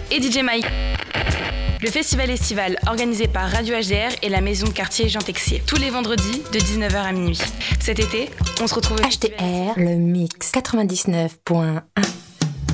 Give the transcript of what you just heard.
et DJ Mike. Le festival estival organisé par Radio HDR et la maison de quartier Jean Texier. Tous les vendredis de 19h à minuit. Cet été, on se retrouve au HDR, le mix 99.1.